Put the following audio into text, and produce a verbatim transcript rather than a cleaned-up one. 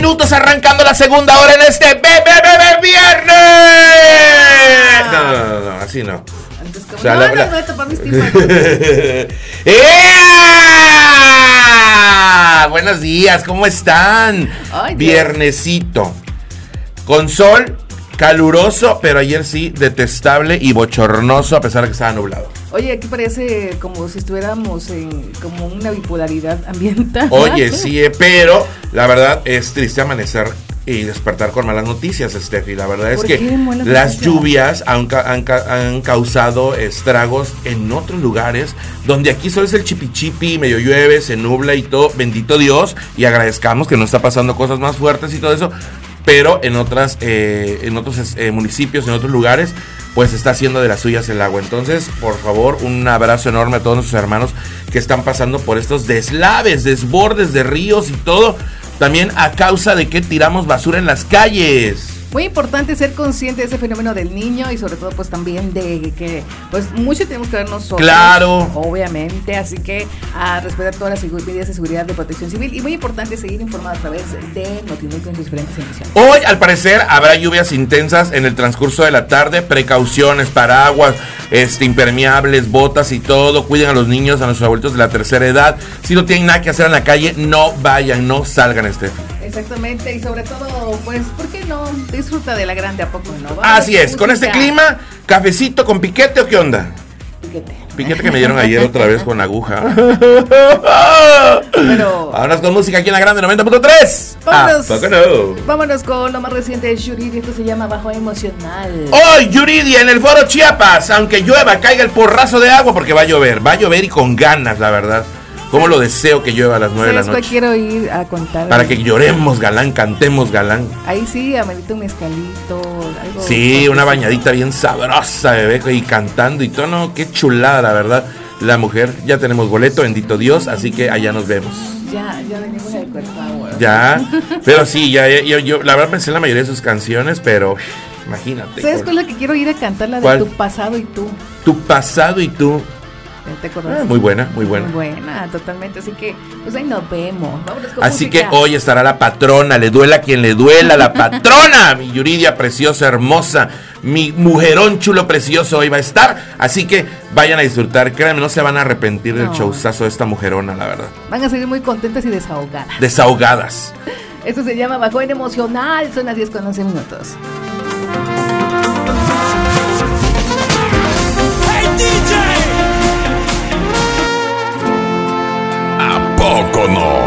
minutos arrancando la segunda hora en este be, be, be, be, viernes. No, no, no, no, así no. Antes como, O sea, no, la- no, la- no, no, para mis tiempos. ¡Ea! Buenos días, ¿cómo están? Ay, Dios. Viernesito. Con sol, caluroso, pero ayer sí, detestable y bochornoso a pesar de que estaba nublado. Oye, aquí parece como si estuviéramos en como una bipolaridad ambiental. Oye, sí, eh, pero la verdad es triste amanecer y despertar con malas noticias, Steffi. La verdad es ¿Por que qué malas las noticias? lluvias han, ca- han ca- han causado estragos en otros lugares, donde aquí solo es el chipichipi, medio llueve, se nubla y todo. Bendito Dios, y agradezcamos que no está pasando cosas más fuertes y todo eso. Pero en otras, eh, en otros eh, municipios, en otros lugares, pues está haciendo de las suyas el agua. Entonces, por favor, un abrazo enorme a todos nuestros hermanos que están pasando por estos deslaves, desbordes de ríos y todo. También a causa de que tiramos basura en las calles. Muy importante ser consciente de ese fenómeno del niño y sobre todo pues también de que pues mucho tenemos que ver nosotros. Claro. Obviamente, así que a respetar todas las segu- medidas de seguridad de protección civil y muy importante seguir informado a través de Notimundo en sus diferentes emisiones. Hoy, al parecer, habrá lluvias intensas en el transcurso de la tarde. Precauciones, paraguas, este, impermeables, botas y todo. Cuiden a los niños, a nuestros abuelitos de la tercera edad. Si no tienen nada que hacer en la calle, no vayan, no salgan, Steffi. Exactamente, y sobre todo, pues, ¿por qué no? Disfruta de la grande a poco, ¿no? Vamos Así es, con este música. clima, cafecito con piquete o qué onda. Piquete. Piquete que me dieron ayer otra vez con aguja. Pero Vámonos con música aquí en la grande noventa punto tres. Vámonos. ¿A poco no? vámonos con lo más reciente de Yuridia, esto se llama Bajo Emocional. Hoy, Yuridia, en el Foro Chiapas, aunque llueva, caiga el porrazo de agua porque va a llover. Va a llover y con ganas, la verdad. Cómo lo deseo que llueva a las nueve de la ¿Sabes cuál noche. quiero ir a contar? Para que lloremos, galán, cantemos, galán. Ahí sí, amerita un mezcalito, algo. Sí, una fuertecito. bañadita bien sabrosa, bebé, y cantando y todo. No, qué chulada, la verdad. La mujer, ya tenemos boleto, bendito Dios, así que allá nos vemos. Ya, ya venimos al cuerpo ahora. Ya, pero sí, ya, ya, yo, yo, la verdad pensé en la mayoría de sus canciones, pero imagínate. ¿Sabes con- cuál es la que quiero ir a cantar? La de ¿Cuál? Tu pasado y tú. Tu pasado y tú. ¿Te acuerdas? Ah, muy buena, muy buena. Muy buena, totalmente. Así que, pues ahí nos vemos. Vámonos con Así música. que hoy estará la patrona, le duela a quien le duela, la patrona, mi Yuridia preciosa, hermosa, mi mujerón chulo precioso hoy va a estar, así que vayan a disfrutar, créanme, no se van a arrepentir del No. showzazo de esta mujerona, la verdad. Van a salir muy contentas y desahogadas. Desahogadas. Esto se llama Bajo en Emocional. Son las diez con once minutos. ¡Hey, D J! ¿A poco no?